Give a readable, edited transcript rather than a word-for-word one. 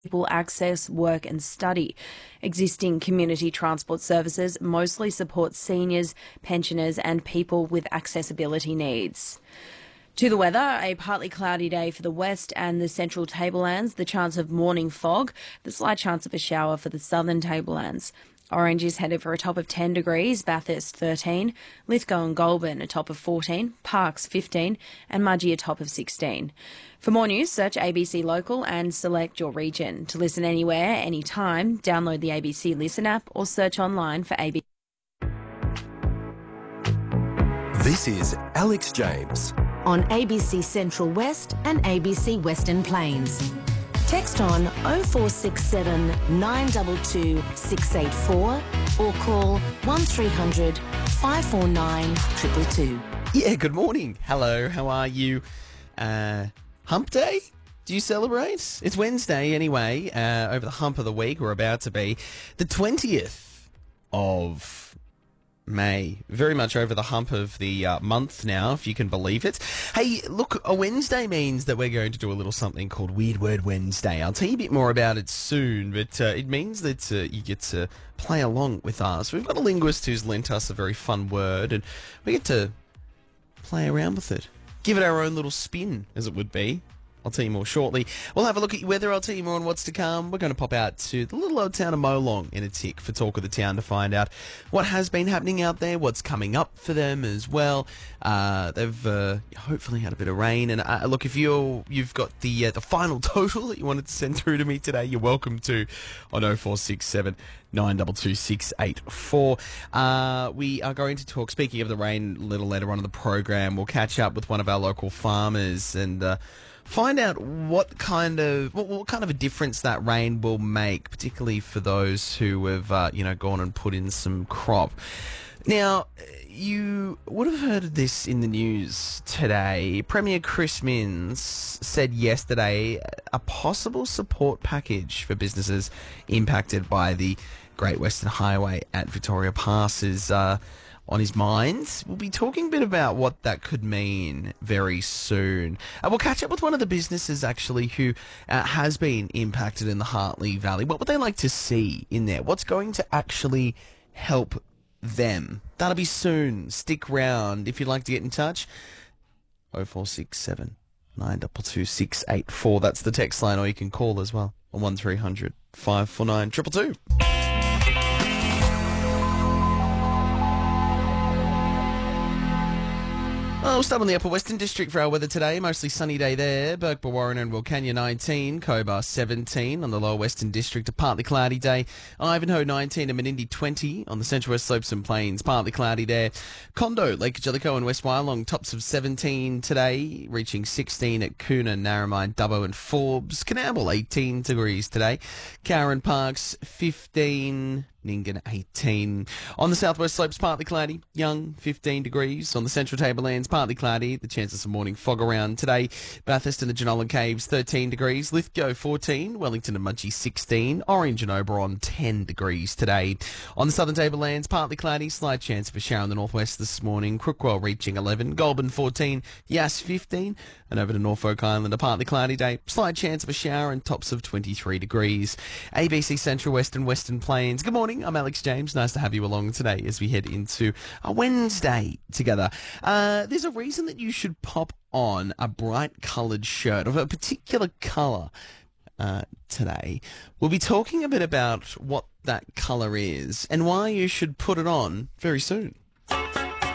people access, work and study. Existing community transport services mostly support seniors, pensioners and people with accessibility needs. To the weather, a partly cloudy day for the west and the central tablelands, the chance of morning fog, the slight chance of a shower for the southern tablelands. Orange is headed for a top of 10 degrees, Bathurst 13, Lithgow and Goulburn a top of 14, Parkes 15 and Mudgee a top of 16. For more news, search ABC Local and select your region. To listen anywhere, anytime, download the ABC Listen app or search online for ABC. This is Alex James on ABC Central West and ABC Western Plains. Text on 0467 922 684 or call 1300 549 222. Yeah, good morning. Hello, how are you? Hump Day? Do you celebrate? It's Wednesday anyway, over the hump of the week. We're about to be the 20th of May. Very much over the hump of the month now, if you can believe it. Hey, look, a Wednesday means that we're going to do a little something called Weird Word Wednesday. I'll tell you a bit more about it soon, but it means that you get to play along with us. We've got a linguist who's lent us a very fun word, and we get to play around with it. Give it our own little spin, as it would be. I'll tell you more shortly. We'll have a look at your weather. I'll tell you more on what's to come. We're going to pop out to the little old town of Molong in a tick for Talk of the Town to find out what has been happening out there, what's coming up for them as well. They've hopefully had a bit of rain. And look, if you've got the final total that you wanted to send through to me today, you're welcome to on 0467 922 684. We are going to talk, speaking of the rain, a little later on in the program. We'll catch up with one of our local farmers and find out what kind of a difference that rain will make, particularly for those who have gone and put in some crop. Now, you would have heard of this in the news today. Premier Chris Minns said yesterday a possible support package for businesses impacted by the Great Western Highway at Victoria Pass is on his mind. We'll be talking a bit about what that could mean very soon. We'll catch up with one of the businesses actually who has been impacted in the Hartley Valley. What would they like to see in there? What's going to actually help them? That'll be soon. Stick round. If you'd like to get in touch, 0467 922 684. That's the text line, or you can call as well on 1300 549 222. We'll start on the Upper Western District for our weather today. Mostly sunny day there. Burke, Warren and Wilcannia 19. Cobar 17 on the Lower Western District. A partly cloudy day. Ivanhoe 19 and Menindee 20 on the Central West Slopes and Plains. Partly cloudy there. Condo, Lake Jellicoe and West Wyalong. Tops of 17 today. Reaching 16 at Coona, Narromine, Dubbo and Forbes. Canamble 18 degrees today. Cowran Parks 15. Nyngan 18. On the southwest slopes, partly cloudy. Young 15 degrees. On the central tablelands, partly cloudy. The chance of some morning fog around today. Bathurst and the Jenolan Caves 13 degrees. Lithgow 14. Wellington and Mudgee 16. Orange and Oberon 10 degrees today. On the southern tablelands, partly cloudy. Slight chance of a shower in the northwest this morning. Crookwell reaching 11. Goulburn 14. Yass 15. And over to Norfolk Island, a partly cloudy day. Slight chance of a shower and tops of 23 degrees. ABC Central West and Western Plains. Good morning. I'm Alex James. Nice to have you along today as we head into a Wednesday together. There's a reason that you should pop on a bright coloured shirt of a particular colour today. We'll be talking a bit about what that colour is and why you should put it on very soon.